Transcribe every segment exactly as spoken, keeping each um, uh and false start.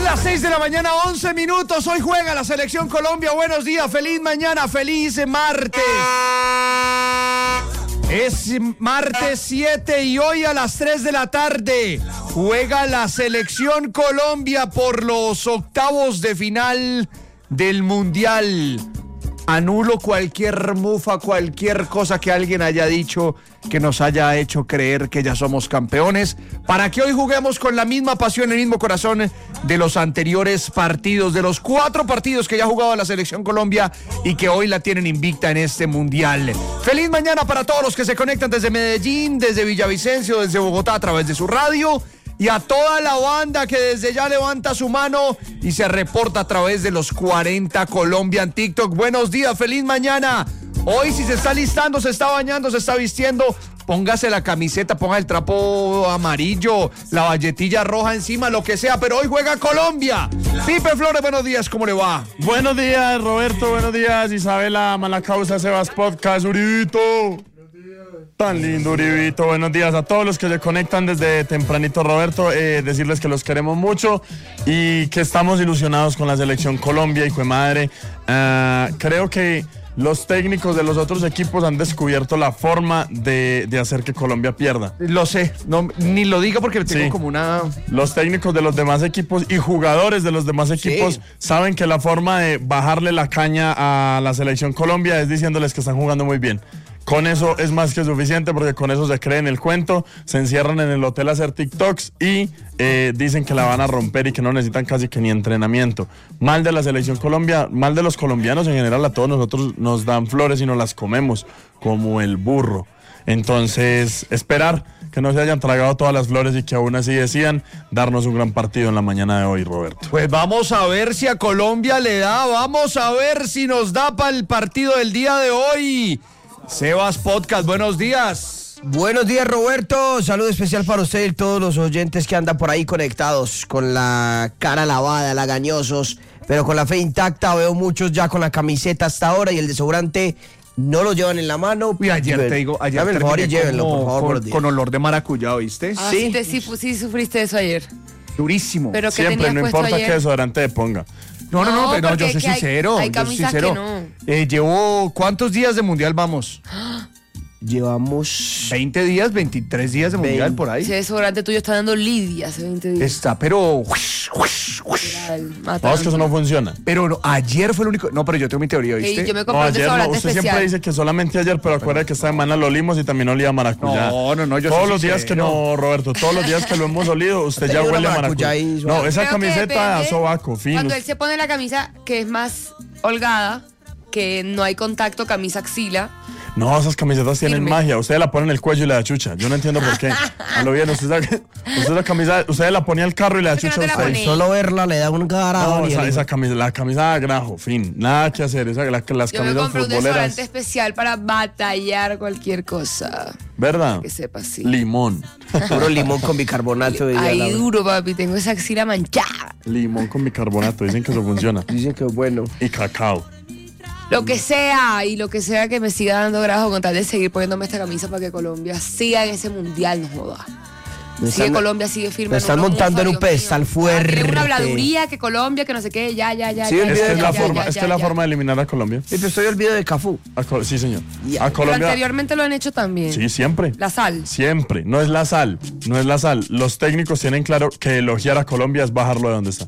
Las seis de la mañana, once minutos. Hoy juega la Selección Colombia. Buenos días, feliz mañana, feliz martes. Es martes siete y hoy a las tres de la tarde juega la Selección Colombia por los octavos de final del Mundial. Anulo cualquier mufa, cualquier cosa que alguien haya dicho que nos haya hecho creer que ya somos campeones, para que hoy juguemos con la misma pasión, el mismo corazón de los anteriores partidos, de los cuatro partidos que ya ha jugado la Selección Colombia y que hoy la tienen invicta en este Mundial. Feliz mañana para todos los que se conectan desde Medellín, desde Villavicencio, desde Bogotá a través de su radio, y a toda la banda que desde ya levanta su mano y se reporta a través de los cuarenta Colombia en TikTok. Buenos días, feliz mañana. Hoy si se está listando, se está bañando, se está vistiendo, póngase la camiseta, ponga el trapo amarillo, la valletilla roja encima, lo que sea, pero hoy juega Colombia. Pipe Flores, buenos días, ¿cómo le va? Buenos días, Roberto, buenos días, Isabela, Malacausa, Sebas Podcast, Uribito. Tan lindo, Uribito. Buenos días a todos los que se conectan desde tempranito, Roberto. Eh, decirles que los queremos mucho y que estamos ilusionados con la Selección Colombia, hijo de madre. Uh, creo que los técnicos de los otros equipos han descubierto la forma de, de hacer que Colombia pierda. Lo sé, no, ni lo diga porque tengo sí. como una... Los técnicos de los demás equipos y jugadores de los demás equipos sí. saben que la forma de bajarle la caña a la Selección Colombia es diciéndoles que están jugando muy bien. Con eso es más que suficiente, porque con eso se creen el cuento, se encierran en el hotel a hacer TikToks y eh, dicen que la van a romper y que no necesitan casi que ni entrenamiento. Mal de la Selección Colombia, mal de los colombianos en general, a todos nosotros nos dan flores y nos las comemos como el burro. Entonces, esperar que no se hayan tragado todas las flores y que aún así decidan darnos un gran partido en la mañana de hoy, Roberto. Pues vamos a ver si a Colombia le da, vamos a ver si nos da para el partido del día de hoy. Sebas Podcast, buenos días. Buenos días, Roberto. Saludo especial para usted y todos los oyentes que andan por ahí conectados con la cara lavada, lagañosos, pero con la fe intacta. Veo muchos ya con la camiseta hasta ahora y el desodorante no lo llevan en la mano. Y ayer te digo, ayer Dame el favor y llévenlo, por favor. Con, con olor de maracuyá, ¿viste? Ah, sí, te, sí, sí sufriste eso ayer. Durísimo. Pero ¿qué siempre, no importa ayer? qué desodorante ponga. No, no, no, no, pero no, yo soy sincero. Hay, hay yo soy camisas sincero. que no. Eh, llevo, ¿cuántos días de mundial vamos? Llevamos veinte días, veintitrés días de mundial veinte. por ahí. Ese desodorante tuyo está dando lidia hace veinte días. Está, pero... No, es que eso no funciona. Pero no, ayer fue el único... No, pero yo tengo mi teoría, ¿viste? Ey, yo me No, compré un ayer no, desodorante usted especial. siempre dice que solamente ayer, pero acuerda que esta semana lo olimos y también olía a maracuyá. No, no, no, yo Todos soy los días sincero. que no, Roberto, todos los días que lo hemos olido, usted ya Tenía huele una a maracuyá. maracuyá ahí, No, esa Creo que camiseta a depende, sobaco, fin. Cuando él se pone la camisa que es más holgada, que no hay contacto, camisa axila. No, esas camisetas tienen Firme. magia. Usted la pone en el cuello y le da chucha. Yo no entiendo por qué. A lo bien, usted, sabe- usted la camisa, usted la ponía al carro y le da ¿Por qué no chucha te a la usted. pones? solo verla le da un garado. No, y esa, el- esa camisa, la camisa de grajo, fin. Nada que hacer. Esa, la, las Yo me camisas compré un futboleras. desodorante especial para batallar cualquier cosa. ¿Verdad? Que sepa así. Limón. puro limón con bicarbonato. diría Ahí la- duro, papi. Tengo esa axila manchada. Limón con bicarbonato. Dicen que eso funciona. Dicen que es bueno. Y cacao. Lo que sea, y lo que sea que me siga dando grajo con tal de seguir poniéndome esta camisa para que Colombia siga en ese mundial, no joda. Me Sigue están- Colombia, sigue firme. me están no, no, montando en Dios un pedestal mío. fuerte. Ah, tiene una habladuría que Colombia, que no sé qué, ya, ya, ya. Sí, ya, el Es video que de es la ya, forma, ya, es ya, que la ya. forma de eliminar a Colombia. Sí, pero estoy olvidado de Cafú. A Col- sí, señor. Ya. A Pero Colombia. anteriormente lo han hecho también. Sí, siempre. La sal. Siempre. No es la sal. No es la sal. Los técnicos tienen claro que elogiar a Colombia es bajarlo de donde está.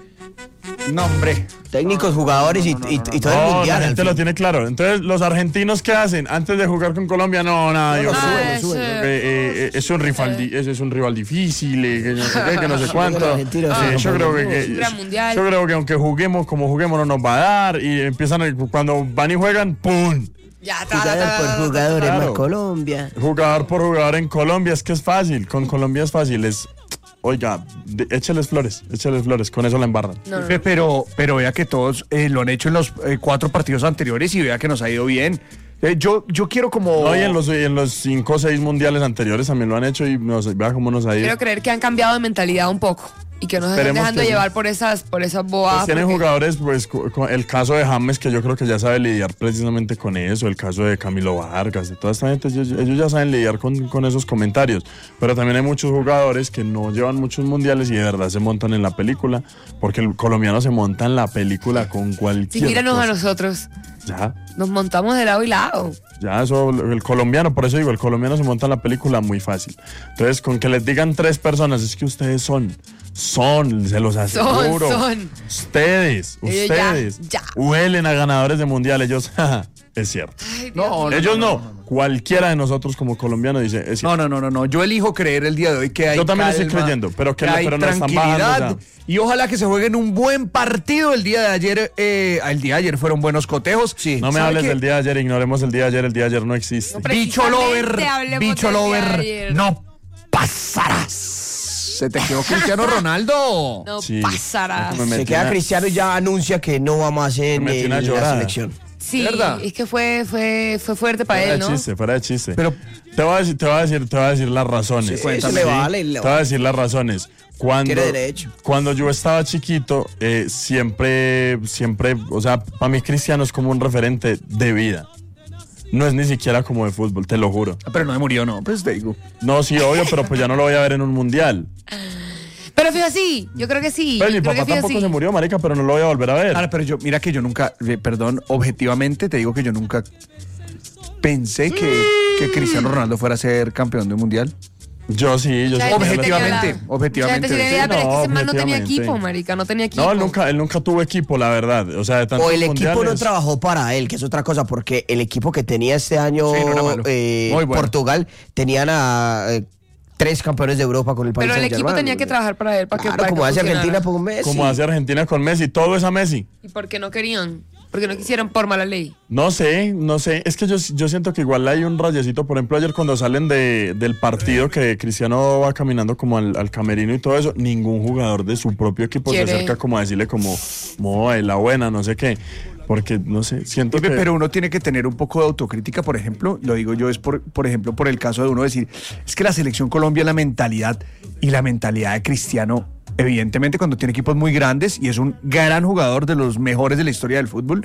No, hombre. Técnicos, jugadores y, y- y todo el No, mundial. la al gente fin. lo tiene claro. Entonces, los argentinos, ¿qué hacen? Antes de jugar con Colombia, no, nada, No, yo lo subo. suben, lo Ah, suben. ese- Eh, eh, eh, es un rival, di- ese es un rival difícil, eh, que no sé qué, que no sé cuánto. Los argentinos, Sí, sí, yo no, creo que, no, que- un gran mundial. yo creo que aunque juguemos como juguemos no nos va a dar y empiezan a- cuando van y juegan, ¡pum! Ya, ta, ta, ta, Jugador ta, por ta, jugador en Claro. más Colombia. Jugador por jugador en Colombia, es que es fácil. Con Colombia es fácil, es oiga, de, écheles flores, écheles flores, con eso la embarran. No, no, Pe- no. Pero, pero vea que todos eh, lo han hecho en los eh, cuatro partidos anteriores y vea que nos ha ido bien. Eh, yo, yo quiero como... No, y en los, y en los cinco o seis mundiales anteriores también lo han hecho y nos, vea cómo nos ha ido. Quiero creer que han cambiado de mentalidad un poco. y que no se estén Esperemos dejando que sí. llevar por esas, por esas bobadas. Pues tienen porque- jugadores, pues co- co- el caso de James, que yo creo que ya sabe lidiar precisamente con eso, el caso de Camilo Vargas, de toda esta gente, ellos, ellos ya saben lidiar con, con esos comentarios, pero también hay muchos jugadores que no llevan muchos mundiales y de verdad se montan en la película, porque el colombiano se monta en la película con cualquier Sí, míranos cosa. a nosotros. Ya, Nos montamos de lado y lado. ya eso, el colombiano, por eso digo, el colombiano se monta en la película muy fácil. Entonces, con que les digan tres personas, es que ustedes son, son, se los aseguro. son. Ustedes, Ellos ya, ustedes, ya. huelen a ganadores de mundial, ellos, jaja, es cierto. Ay, Dios No, mío. Ellos no, cualquiera de nosotros como colombianos dice, es cierto. No, no, no, no, no. Yo elijo creer el día de hoy que hay Yo también estoy calma, creyendo, pero que que no- hay pero no están bajando tranquilidad. ya. Y ojalá que se jueguen un buen partido el día de ayer. Eh, el día de ayer fueron buenos cotejos. Sí. No me ¿Sabe hables qué? del día de ayer, ignoremos el día de ayer, el día de ayer no existe. No, pero- Bicho Precisamente Lover, hablemos Bicho del día de Lover, ayer. no pasarás. Se te quedó Cristiano Ronaldo. No Sí. pasará. Me Se metí queda una- Cristiano y ya anuncia que no va más en, Me metí una en la llorada. selección. Sí, ¿Verdad? es que fue, fue, fue fuerte para Fuera él, de ¿no? chiste, fuera de chiste. Pero- te voy a decir, te voy a decir, te voy a decir las razones. Sí, eso le vale, le Te voy a decir las razones. Cuando, Tiene derecho. cuando yo estaba chiquito, eh, siempre, siempre, o sea, para mí Cristiano es como un referente de vida. No es ni siquiera como de fútbol, te lo juro. Pero no me murió, no. Pues te digo. No, sí, obvio, pero pues ya no lo voy a ver en un mundial. Pero fíjate, sí, yo creo que sí. Pues mi yo creo papá que fíjate, tampoco sí. se murió, marica, pero no lo voy a volver a ver. Ahora, pero yo, mira que yo nunca, eh, perdón, objetivamente te digo que yo nunca pensé que, que Cristiano Ronaldo fuera a ser campeón del mundial. Yo sí, yo sí. Mucha gente Objetivamente, tenía la- objetivamente. mucha gente tenía la idea, Sí, pero es que no, ese man no tenía objetivamente. equipo, marica, no tenía equipo. No, él nunca, él nunca tuvo equipo, la verdad. O sea, de tantos O el equipo no mundiales. trabajó para él, que es otra cosa, porque el equipo que tenía este año Sí, no era malo. eh, Muy bueno. Portugal tenían a eh, tres campeones de Europa con el país. Pero el equipo tenía que trabajar para él, para que, Claro, para que como hace funcionara. Argentina por un mes. Como hace Argentina con Messi, todo es a Messi. ¿Y por qué no querían? Porque no quisieron por mala ley. No sé, no sé. Es que yo, yo siento que igual hay un rayecito. Por ejemplo, ayer cuando salen de, del partido que Cristiano va caminando como al, al camerino y todo eso, ningún jugador de su propio equipo Quiere. se acerca como a decirle como, Moe, la buena, no sé qué. Porque, no sé, siento Pipe, que... pero uno tiene que tener un poco de autocrítica, por ejemplo, lo digo yo, es por, por ejemplo, por el caso de uno decir, es que la selección Colombia, la mentalidad y la mentalidad de Cristiano, evidentemente cuando tiene equipos muy grandes y es un gran jugador de los mejores de la historia del fútbol,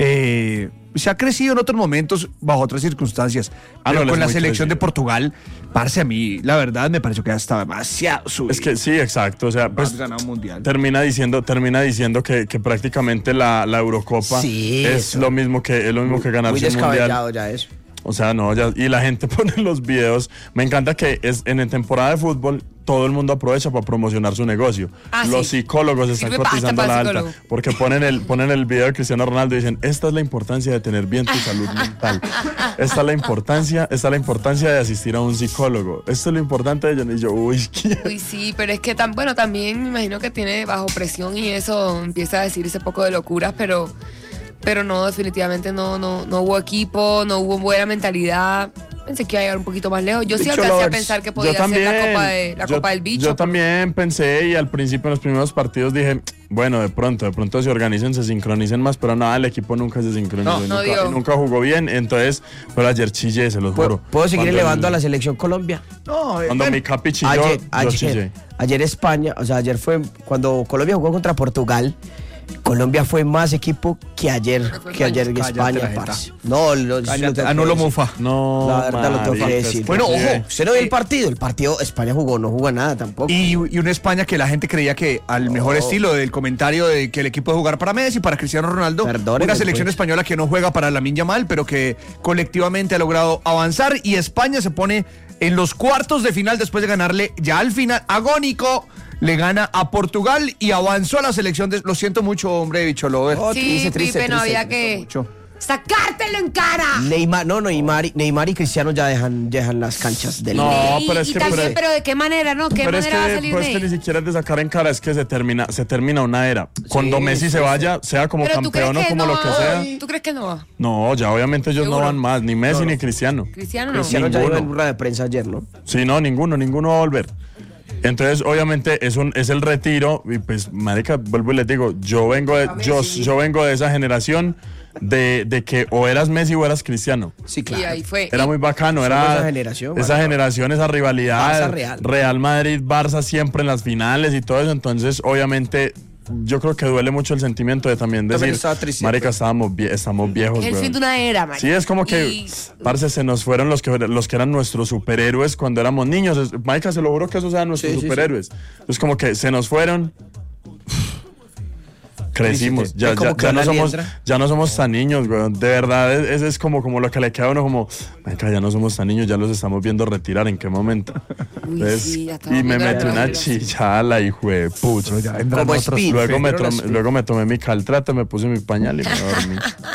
eh, se ha crecido en otros momentos bajo otras circunstancias. Ah, Pero no, él con es la muy selección de crecido. Portugal, parce, a mí, la verdad, me pareció que ya estaba demasiado subido. Es que sí, exacto. O sea, pues Pues, ganado un mundial. termina diciendo, termina diciendo que, que prácticamente la, la Eurocopa Sí, es eso. lo mismo que es lo mismo que Muy ganarse un mundial. descabellado ya eso. O sea, no, ya, y la gente pone los videos. Me encanta que es en la temporada de fútbol todo el mundo aprovecha para promocionar su negocio. Ah, los sí. psicólogos están Sirve pasta cotizando a para la el alta psicólogo. porque ponen el, ponen el video de Cristiano Ronaldo y dicen, esta es la importancia de tener bien tu salud mental. Esta es la importancia, esta es la importancia de asistir a un psicólogo. Esto es lo importante de ello. Y yo, uy, ¿qué? Uy, sí, pero es que tan, bueno, también me imagino que tiene bajo presión y eso empieza a decir ese poco de locuras, pero, pero no, definitivamente no, no, no hubo equipo, no hubo buena mentalidad. Pensé que iba a llegar un poquito más lejos. Yo sí Bicho alcancé a lovers. pensar que podía ser la Copa, de, la yo- Copa del Bicho. Yo también pensé y al principio en los primeros partidos dije, bueno, de pronto, de pronto se organicen, se sincronicen más, pero nada, el equipo nunca se sincronizó, No, y no nunca, dio. y nunca jugó bien, entonces, pero ayer chillé, se los ¿Puedo, juro. puedo seguir Cuando elevando el- a la selección Colombia? No, eh, Cuando bueno, mi capi chilló, Ayer, yo ayer, chillé. ayer España, o sea, ayer fue cuando Colombia jugó contra Portugal. Colombia fue más equipo que ayer, fue que ayer en Cállate España, la jeta. parce. No, lo, cállate, lo tengo que anulo decir. Mufa. No, La verdad lo tengo que marica, decir. es que Bueno, sí, ojo. eh. ¿Usted no vio el partido? El partido España jugó, no jugó nada tampoco. Y, y una España que la gente creía que al mejor estilo del comentario de que el equipo de jugar para Messi, para Cristiano Ronaldo, Perdóneme, una selección pues. española que no juega para Lamine Yamal, pero que colectivamente ha logrado avanzar y España se pone en los cuartos de final después de ganarle ya al final agónico. Le gana a Portugal y avanzó a la selección de... Lo siento mucho, hombre, bicho Lover. Oh, Sí, triste, triste, Pipe, no triste, había que mucho. sacártelo en cara. Neymar, no, no, Neymar, y- Neymar y Cristiano ya dejan, dejan las canchas del No, y, pero es y que- también, pero- pero de qué manera, ¿no? ¿Qué Pero es manera va a que, salir pues, de que ni ahí? siquiera es de sacar en cara, es que se termina, se termina una era. Cuando Messi sí, se sí. vaya, sea como Pero tú crees campeón o que como no lo que va. sea. ¿Tú crees que no va? No, ya obviamente ellos ¿Seguro? no van más, ni Messi ni Cristiano. Cristiano no. Cristiano ya dijo ninguno. en rueda de prensa ayer, ¿no? Sí, no, ninguno, ninguno va a volver. Entonces, obviamente, es un es el retiro. Y pues, marica, vuelvo y les digo, yo vengo de, yo, yo vengo de esa generación de, de que o eras Messi o eras Cristiano. Sí, claro. Y ahí fue. Era muy bacano, Somos era esa generación, esa bueno. generación, esa rivalidad, Barça Real. Real Madrid, Barça siempre en las finales y todo eso, entonces obviamente yo creo que duele mucho el sentimiento de también También decir, estaba triste, marica, pues. estábamos, vie- estamos viejos, Es el weón". fin de una era, man. Sí, es como que, Y- parce, se nos fueron los que, los que eran nuestros superhéroes cuando éramos niños. Es- Marica, se lo juro que esos eran nuestros Sí, sí, superhéroes. Es como que se nos fueron. Crecimos, Triste. ya, Es como ya, que ya no una somos, liendra. ya no somos tan niños, weón. De verdad, es- ese es como, como lo que le queda a uno como, marica, ya no somos tan niños, ya los estamos viendo retirar, ¿en qué momento? Uy, Entonces, sí, ya estamos y me viendo metí una retiros. chichala, hijo de pucha. Pero ya vendrán Como otros. Speed. Luego me, Pero tomé, las- luego me tomé mi caltrate, me puse mi pañal y me dormí.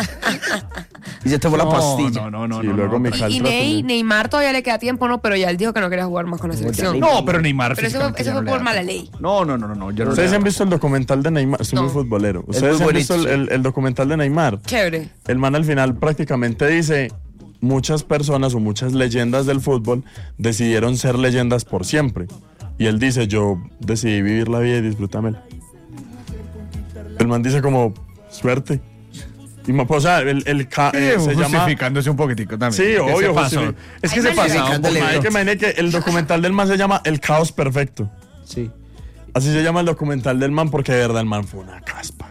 Y se tomó la No, pastilla. no, no, no. y no, luego no, mi pero- Y, y caltrate. Ney- me- Neymar todavía le queda tiempo, ¿no? Pero ya él dijo que no quería jugar más con la selección. Neymar. No, pero Neymar. Pero eso fue, físicamente eso ya fue no le por da. mala ley. No, no, no, no, no. Yo no ¿Ustedes le han da. visto el documental de Neymar? Soy No. muy futbolero. muy ¿Ustedes han bonito, visto el, el- el documental de Neymar? Chévere. El man al final prácticamente dice, muchas personas o muchas leyendas del fútbol decidieron ser leyendas por siempre. Y él dice, yo decidí vivir la vida y disfrútamela. El man dice como, suerte. Y, mo- o sea, el, el ca- eh, Sí, se llama... justificándose un poquitico también. Sí, Que obvio, se pasó. justific- Es que Ay, se man, pasó. justificándole. Hay que imaginar que el documental del man se llama El Caos Perfecto. Sí. Así se llama el documental del man porque de verdad el man fue una caspa.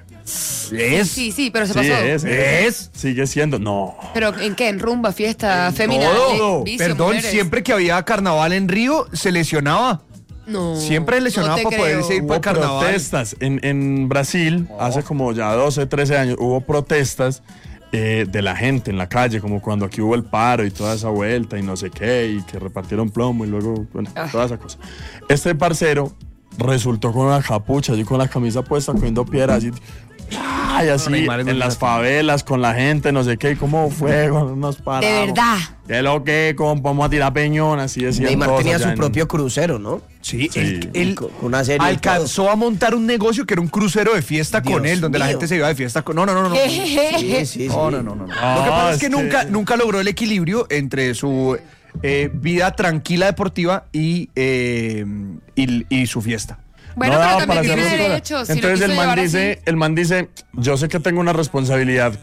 Es. Sí, sí, pero se Sí, pasó. es, ¿Es? Sigue siendo. No. ¿Pero en qué? ¿En rumba, fiesta, fémina? todo. eh, vicio, Perdón, mujeres? siempre que había carnaval en Río, se lesionaba. No. Siempre lesionaba no te para poder creo. seguir por Hubo el carnaval. protestas en, en Brasil, hace como ya doce, trece años, hubo protestas eh, de la gente en la calle, como cuando aquí hubo el paro y toda esa vuelta y no sé qué, y que repartieron plomo y luego, bueno, Ah. toda esa cosa. Este parcero resultó con una capucha, así con la camisa puesta, cogiendo piedras, así, ay, así, Neymar es muy en las desatado. favelas, con la gente, no sé qué, y como fuego, nos paramos. De verdad. ¿Qué es lo que, compa? Vamos a tirar peñón, así decían Neymar todos tenía allá su en- propio crucero, ¿no? Sí, Sí. él, él Con una serie y alcanzó a montar un negocio que era un crucero de fiesta Dios con él, donde la mío. gente se iba de fiesta con. No, no, no, no. Sí, sí, sí. No, no, no, no. no. Ah, Lo que pasa es es que, que- nunca, nunca logró el equilibrio entre su eh, vida tranquila deportiva y, eh, y, y su fiesta. Bueno, No pero daba para también hacer tiene dos cosas. derechos. Si lo Entonces quiso el man llevar dice, así. el man dice, yo sé que tengo una responsabilidad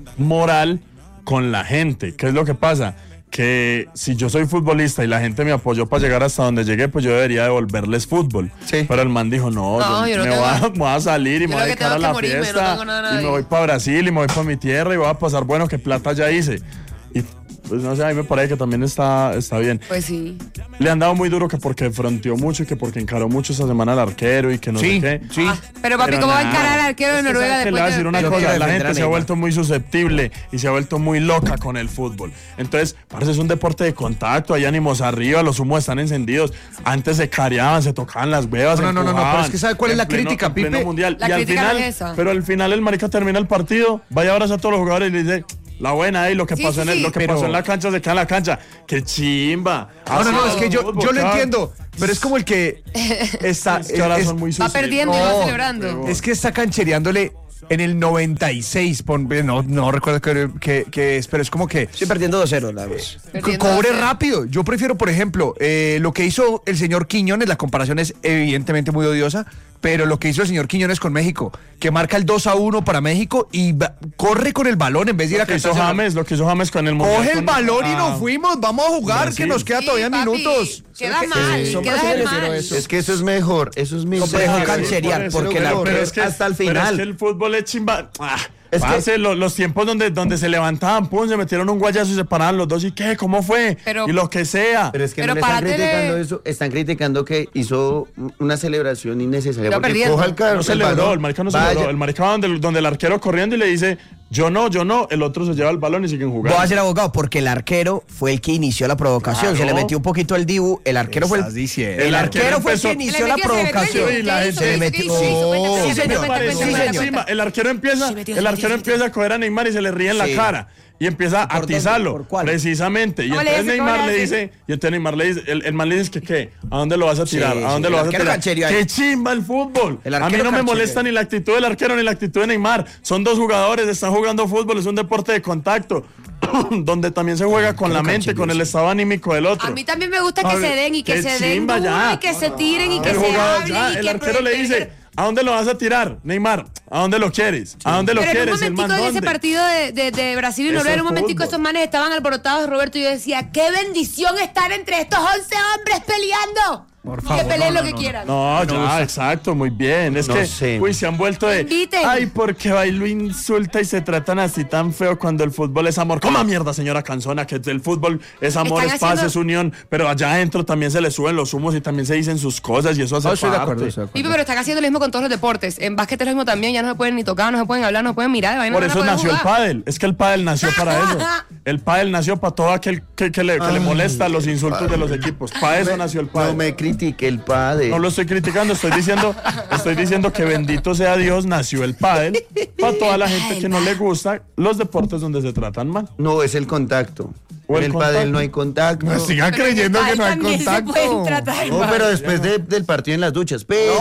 moral con la gente. ¿Qué es lo que pasa? Que si yo soy futbolista y la gente me apoyó para llegar hasta donde llegué, pues yo debería devolverles fútbol. Sí. Pero el man dijo, no, No, yo, yo no me, tengo- voy a, me voy a salir y me yo voy a lo que dedicar a tengo la es que morirme, no fiesta tengo nada y de me voy ahí. para Brasil y me voy para mi tierra y voy a pasar, bueno, qué plata ya hice. Y pues no sé, a mí me parece que también está, está bien. Pues sí. Le han dado muy duro que porque fronteó mucho y que porque encaró mucho esa semana al arquero y que no Sí, sé qué. sí. Ah, pero papi, Pero ¿cómo va a nada. encarar al arquero de Es que Noruega ¿sabes qué? Le voy a después decir de... una Yo cosa, quiero la defender gente a se ha Neymar. vuelto muy susceptible y se ha vuelto muy loca con el fútbol. Entonces, parece es un deporte de contacto, hay ánimos arriba, los humos están encendidos. Antes se careaban, se tocaban las huevas, No, no, no, no, empujaban, pero es que ¿sabe cuál es en la pleno- crítica, en pleno Pipe? mundial. La y al crítica no final, es esa. pero al final el marica termina el partido, vaya ahora a todos los jugadores y le dice, la buena, y lo que Sí, pasó sí, en el- sí. lo que Pero- pasó en la cancha se queda en la cancha. ¡Qué chimba! No, no, no, Así es que yo, fútbol, yo lo claro. entiendo, pero es como el que está. Es que ahora es- son muy Va sucios. perdiendo y va No, celebrando. Es que está canchereándole en el noventa y seis. pon- no, no recuerdo qué que, que es, pero es como que. Estoy perdiendo dos cero, nada más. Co- Perdiendo Cobre dos. rápido. Yo prefiero, por ejemplo, eh, lo que hizo el señor Quiñones, la comparación es evidentemente muy odiosa, pero lo que hizo el señor Quiñones con México, que marca el dos a uno para México y va- corre con el balón en vez de ir a Lo que hizo cantarse la- James, lo que hizo James con el mundial. Coge el con- balón y Ah, nos fuimos, vamos a jugar, Brasil. que nos queda Sí, todavía papi, minutos. Queda Sí, mal, son queda brasileños, mal. pero eso. Es que eso es mejor, eso es mejor. No, pero Sí, cancherear, por eso, porque el pero- arquero pero es que, hasta el pero final. es que el fútbol es chimba. Ah, Es que- parce, lo- los tiempos donde, donde se levantaban, pum, se metieron un guayazo y se paraban los dos y qué, ¿cómo fue? Pero- y lo que sea. Pero es que Pero no le están párate de- criticando eso, están criticando que hizo una celebración innecesaria. Iba Porque perdiendo. coja el carro, no celebró, el marica no vaya- celebró. El marica va donde, donde el arquero corriendo y le dice, yo no, yo no, el otro se lleva el balón y siguen Voy jugando. a ser abogado porque el arquero fue el que inició la provocación. Claro. Se le metió un poquito el dibu. El arquero fue Estás el, diciendo. el El arquero arquero fue el que empezó- inició la Le metió, se metió, provocación. ¿qué Y la hizo? gente- ¿Qué se hizo? metió- ¿Qué hizo? ¿Qué hizo? Oh. Cuenta, Sí, cuenta, señor. cuenta, Pareció cuenta, una cuenta, chimba. cuenta. El arquero empieza, Se metió, el se arquero metió, se empieza a coger a Neymar y se le ríe en la Sí. cara. Y empieza a ¿Por dónde? atizarlo, ¿Por cuál? precisamente. Y ¿Cómo le entonces dice? ¿Cómo Neymar le le hace? dice, y entonces Neymar le dice, el, el man le dice que qué, ¿a dónde lo vas a tirar? Sí, ¿A dónde sí, lo el vas a arquero tirar? canchereó ahí. ¡Qué chimba el fútbol! El A mí arquero no me canchereó. molesta ni la actitud del arquero ni la actitud de Neymar. Son dos jugadores, están jugando fútbol, es un deporte de contacto, donde también se juega con la mente, con el estado anímico del otro. A mí también me gusta que A ver, se den y que qué se den chimba duro ya. y que se tiren y que El se jugador hablen ya, y el que arquero le pro- dice, ¿A dónde lo vas a tirar, Neymar? ¿A dónde lo quieres? ¿A dónde lo Pero quieres? en El un man, momentico de ese ¿dónde? partido de, de, de Brasil y Eso Noruega, en es un momentico fútbol. estos manes estaban alborotados, Roberto, y yo decía, qué bendición estar entre estos once hombres peleando. Por Y favor, que peleen no, lo no, que no, quieran. No, ya, exacto, muy bien. Es No que, sé. uy, se han vuelto de. Inviten. Ay, porque va y lo insulta y se tratan así tan feo cuando el fútbol es amor. ¡Coma mierda, señora Canzona! Que el fútbol es amor, Están es paz, haciendo- es unión. Pero allá adentro también se le suben los humos y también se dicen sus cosas y eso hace No, estoy de parte. acuerdo, estoy de acuerdo. Pipe, pero están haciendo lo mismo con todos los deportes. En básquet es lo mismo también, ya no se pueden ni tocar, no se pueden hablar, no se pueden mirar. De vaina Por no van a eso poder nació el jugar. pádel. Es que el pádel nació para eso. El pádel nació para todo aquel que, que le, que le molesta los insultos de los equipos. Para eso nació el No pádel. me critique el padre. No lo estoy criticando, estoy diciendo, estoy diciendo que bendito sea Dios, nació el pádel para toda la gente que no le gusta los deportes donde se tratan mal. No, es el contacto. O el en el contacto. pádel no hay contacto. No sigan Pero en el creyendo que pádel no hay también se contacto. pueden tratar No, mal. pero después de- del partido en las duchas. Pero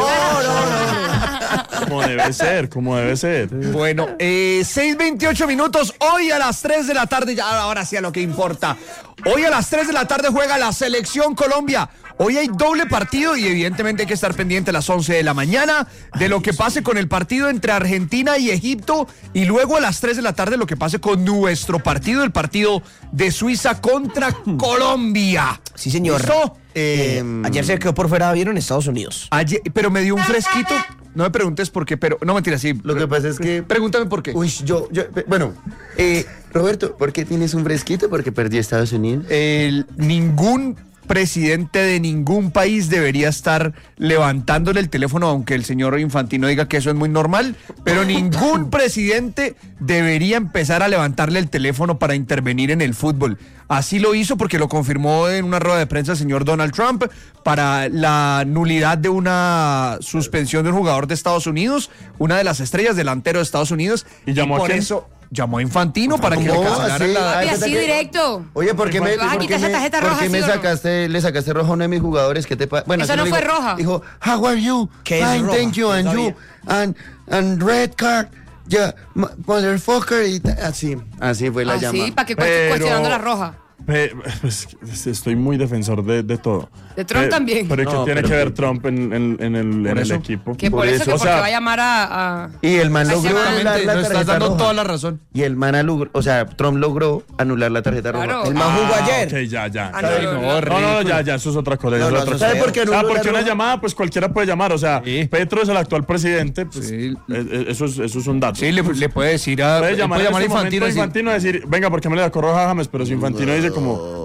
Como debe ser, como debe ser. Bueno, eh, seis veintiocho minutos, hoy a las tres de la tarde, ya ahora sí a lo que importa. Hoy a las tres de la tarde juega la Selección Colombia. Hoy hay doble partido y evidentemente hay que estar pendiente a las once de la mañana de lo que pase con el partido entre Argentina y Egipto y luego a las tres de la tarde lo que pase con nuestro partido, el partido de Suiza contra Colombia. Sí, señor. ¿Listo? Eh, Em, ayer se quedó por fuera, vieron Estados Unidos. Ayer- pero me dio un fresquito. No me preguntes por qué, pero no mentira, sí. lo que pasa es que. Pregúntame por qué. Uy, yo, yo, bueno, eh, Roberto, ¿por qué tienes un fresquito? Porque perdió Estados Unidos. El- ningún presidente de ningún país debería estar levantándole el teléfono, aunque el señor Infantino diga que eso es muy normal, pero ningún presidente debería empezar a levantarle el teléfono para intervenir en el fútbol. Así lo hizo porque lo confirmó en una rueda de prensa el señor Donald Trump para la nulidad de una suspensión de un jugador de Estados Unidos, una de las estrellas delantero de Estados Unidos. ¿Y llamó a por quién? eso llamó a Infantino para que le ¿Cómo? cancelaran Así, la... ay, Y así ¿verdad que- directo. Oye, ¿por qué me, ¿Vas a por qué quitar esa me- tarjeta por roja, qué me sí o no? sacaste, le sacaste roja a uno de mis jugadores? ¿Qué te pasa? Bueno, Eso así no le fue digo- roja. Dijo, how are you? ¿Qué es Fine, roja? thank you, No and sabía. you, and, and red card, yeah, m- motherfucker, y ta- así, así fue la Así, llamada. para que cu- Pero- cuestionando la roja. Pe- pues, estoy muy defensor de, de todo. De Trump Pe- también. Pero ¿y ¿qué No, tiene pero- que ver Trump en, en- en el, en el eso? equipo? Que por, Por eso, eso, que o porque sea- va a llamar a... a- Y el man Ahí logró se va. anular la Nos estás tarjeta dando roja. toda la razón. Y el man logró, o sea, Trump logró anular la tarjeta Claro. roja. El man jugó Ah, ayer. ok, ya, ya. Ah, no, Ay, no, no, no. No, no, no, ya, ya, eso es otra cosa. No, eso es no, otra eso ¿sabe cosa. por qué anuló Ah, la porque una roja? llamada, pues cualquiera puede llamar. O sea, Sí. Petro es el actual presidente, pues Sí. eh, eh, eso, es, eso es un dato. Sí, le, le puede decir a, Puede puede llamar, llamar a en este Infantino y momento decir, Infantino y decir, venga, ¿por qué me le sacó roja a James? Pero si Infantino dice como,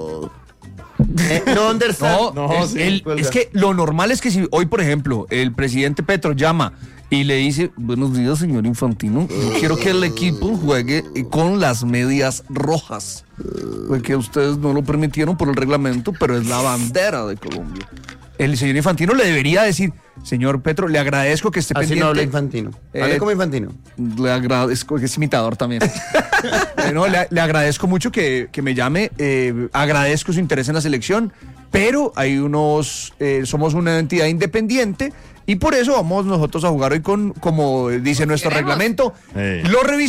Eh, no understand. No, No, es, sí, el- cuelga. es que lo normal es que si hoy, por ejemplo, el presidente Petro llama y le dice, buenos días, señor Infantino, yo quiero que el equipo juegue con las medias rojas, porque ustedes no lo permitieron por el reglamento, pero es la bandera de Colombia. El señor Infantino le debería decir, señor Petro, le agradezco que esté Así pendiente. no habla Infantino. Habla Eh, como Infantino. Le agradezco, que es imitador también. Eh, no, le, le agradezco mucho que, que me llame, eh, agradezco su interés en la selección, pero hay unos, eh, somos una entidad independiente y por eso vamos nosotros a jugar hoy con, como dice nuestro queremos. reglamento, Eh. lo revisamos.